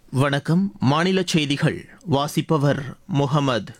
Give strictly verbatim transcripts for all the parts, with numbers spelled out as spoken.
வணக்கம். மாநில செய்திகள் வாசிப்பவர் முகமது.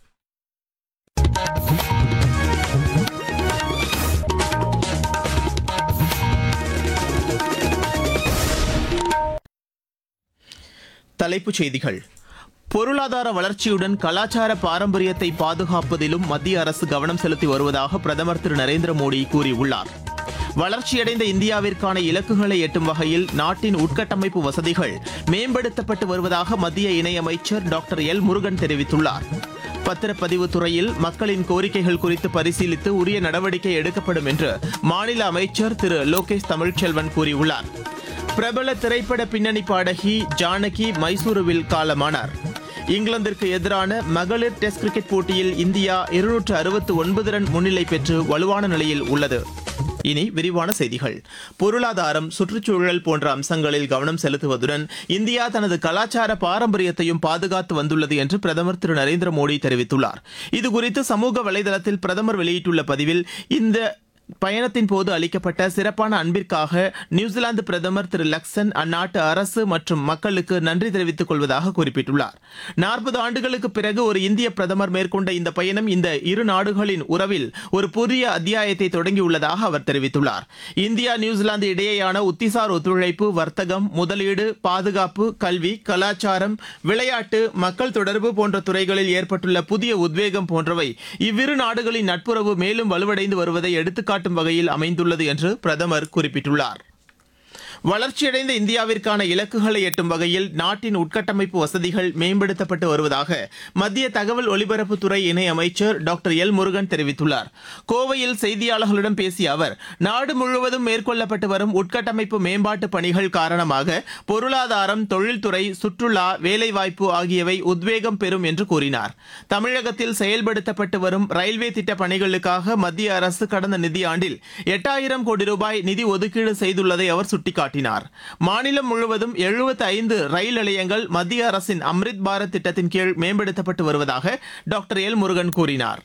தலைப்புச் செய்திகள். பொருளாதார வளர்ச்சியுடன் கலாச்சார பாரம்பரியத்தை பாதுகாப்பதிலும் மத்திய அரசு கவனம் செலுத்தி வருவதாக பிரதமர் திரு நரேந்திர மோடி கூறியுள்ளார். வளர்ச்சியடைந்த இந்தியாவிற்கான இலக்குகளை எட்டும் வகையில் நாட்டின் உட்கட்டமைப்பு வசதிகள் மேம்படுத்தப்பட்டு வருவதாக மத்திய இணையமைச்சர் டாக்டர் எல் முருகன் தெரிவித்துள்ளார். பத்திரப்பதிவு துறையில் மக்களின் கோரிக்கைகள் குறித்து பரிசீலித்து உரிய நடவடிக்கை எடுக்கப்படும் என்று மாநில அமைச்சர் திரு லோகேஷ் தமிழ்ச்செல்வன் கூறியுள்ளார். பிரபல திரைப்பட பின்னணி பாடகி ஜானகி மைசூருவில் காலமானார். இங்கிலாந்திற்கு எதிரான மகளிர் டெஸ்ட் கிரிக்கெட் போட்டியில் இந்தியா இருநூற்று அறுபத்து ஒன்பது ரன் முன்னிலை பெற்று வலுவான நிலையில் உள்ளது. இனி விரிவான செய்திகள். பொருளாதாரம், சுற்றுச்சூழல் போன்ற அம்சங்களில் கவனம் செலுத்துவதுடன் இந்தியா தனது கலாச்சார பாரம்பரியத்தையும் பாதுகாத்து வந்துள்ளது என்று பிரதமர் திரு நரேந்திர மோடி தெரிவித்துள்ளார். இதுகுறித்து சமூக வலைதளத்தில் பிரதமர் வெளியிட்டுள்ள பதிவில், இந்த பயணத்தின் போது அளிக்கப்பட்ட சிறப்பான அன்பிற்காக நியூசிலாந்து பிரதமர் திரு லக்சன் அந்நாட்டு அரசு மற்றும் மக்களுக்கு நன்றி தெரிவித்துக் கொள்வதாக குறிப்பிட்டுள்ளார். நாற்பது ஆண்டுகளுக்கு பிறகு ஒரு இந்திய பிரதமர் மேற்கொண்ட இந்த பயணம் இந்த இரு நாடுகளின் உறவில் ஒரு புதிய அத்தியாயத்தை தொடங்கியுள்ளதாக அவர் தெரிவித்துள்ளார். இந்தியா நியூசிலாந்து இடையேயான உத்திசார் ஒத்துழைப்பு, வர்த்தகம், முதலீடு, பாதுகாப்பு, கல்வி, கலாச்சாரம், விளையாட்டு, மக்கள் தொடர்பு போன்ற துறைகளில் ஏற்பட்டுள்ள புதிய உத்வேகம் போன்றவை இவ்விரு நாடுகளின் நட்புறவு மேலும் வலுவடைந்து வருவதை எடுத்துக்காட்டு காட்டும் வகையில் அமைந்துள்ளது என்று பிரதமர் குறிப்பிட்டுள்ளார். வளர்ச்சியடைந்த இந்தியாவிற்கான இலக்குகளை எட்டும் வகையில் நாட்டின் உட்கட்டமைப்பு வசதிகள் மேம்படுத்தப்பட்டு வருவதாக மத்திய தகவல் ஒலிபரப்புத்துறை இணை அமைச்சர் டாக்டர் எல் முருகன் தெரிவித்துள்ளார். கோவையில் செய்தியாளர்களிடம் பேசிய அவர், நாடு முழுவதும் மேற்கொள்ளப்பட்டு வரும் உட்கட்டமைப்பு மேம்பாட்டு பணிகள் காரணமாக பொருளாதாரம், தொழில்துறை, சுற்றுலா, வேலைவாய்ப்பு ஆகியவை உத்வேகம் பெறும் என்று கூறினார். தமிழகத்தில் செயல்படுத்தப்பட்டு வரும் ரயில்வே திட்ட பணிகளுக்காக மத்திய அரசு கடந்த நிதியாண்டில் எட்டாயிரம் கோடி ரூபாய் நிதி ஒதுக்கீடு செய்துள்ளதை அவர் சுட்டிக்காட்டினார். மாநிலம் முழுவதும் எழுபத்தி ஐந்து ரயில் நிலையங்கள் மத்திய அரசின் அம்ரித் பாரத் திட்டத்தின் கீழ் மேம்படுத்தப்பட்டு வருவதாக டாக்டர் எல் முருகன் கூறினார்.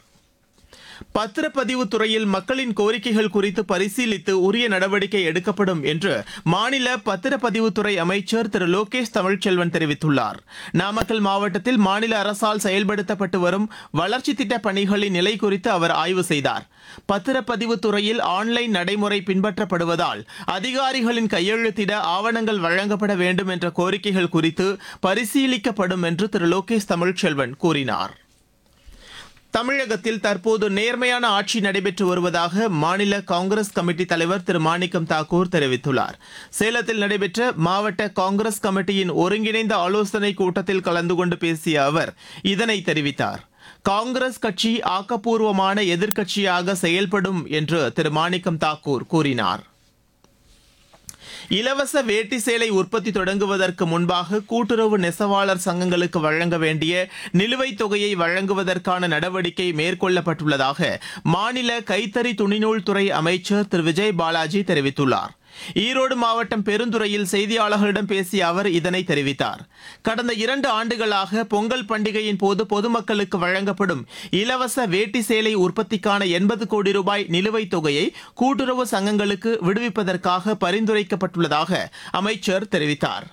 பத்திரப்பதிவு துறையில் மக்களின் கோரிக்கைகள் குறித்து பரிசீலித்து உரிய நடவடிக்கை எடுக்கப்படும் என்று மாநில பத்திரப்பதிவுத்துறை அமைச்சர் திரு லோகேஷ் தமிழ்ச்செல்வன் தெரிவித்துள்ளார். நாமக்கல் மாவட்டத்தில் மாநில அரசால் செயல்படுத்தப்பட்டு வரும் வளர்ச்சி திட்ட பணிகளின் நிலை குறித்து அவர் ஆய்வு செய்தார். பத்திரப்பதிவு துறையில் ஆன்லைன் நடைமுறை பின்பற்றப்படுவதால் அதிகாரிகளின் கையெழுத்திட ஆவணங்கள் வழங்கப்பட வேண்டும் என்ற கோரிக்கைகள் குறித்து பரிசீலிக்கப்படும் என்று திரு லோகேஷ் தமிழ்ச்செல்வன் கூறினார். தமிழகத்தில் தற்போது நேர்மையான ஆட்சி நடைபெற்று வருவதாக மாநில காங்கிரஸ் கமிட்டி தலைவர் திரு மாணிக்கம் தாக்கூர் தெரிவித்துள்ளார். சேலத்தில் நடைபெற்ற மாவட்ட காங்கிரஸ் கமிட்டியின் ஒருங்கிணைந்த ஆலோசனைக் கூட்டத்தில் கலந்து கொண்டு பேசிய அவர் இதனை தெரிவித்தார். காங்கிரஸ் கட்சி ஆக்கப்பூர்வமான எதிர்க்கட்சியாக செயல்படும் என்று திரு மாணிக்கம் தாக்கூர் கூறினார். இலவச வேட்டி சேலை உற்பத்தி தொடங்குவதற்கு முன்பாக கூட்டுறவு நெசவாளர் சங்கங்களுக்கு வழங்க வேண்டிய நிலுவைத் தொகையை வழங்குவதற்கான நடவடிக்கை மேற்கொள்ளப்பட்டுள்ளதாக மாநில கைத்தறி துணிநூல் துறை அமைச்சர் திரு விஜய் பாலாஜி தெரிவித்துள்ளார். ஈரோடு மாவட்டம் பெருந்துறையில் செய்தியாளர்களிடம் பேசிய அவர் இதனை தெரிவித்தார். கடந்த இரண்டு ஆண்டுகளாக பொங்கல் பண்டிகையின் போது பொதுமக்களுக்கு வழங்கப்படும் இலவச வேட்டி சேலை உற்பத்திக்கான எண்பது கோடி ரூபாய் நிலுவைத் தொகையை கூட்டுறவு சங்கங்களுக்கு விடுவிப்பதற்காக பரிந்துரைக்கப்பட்டுள்ளதாக அமைச்சர் தெரிவித்தார்.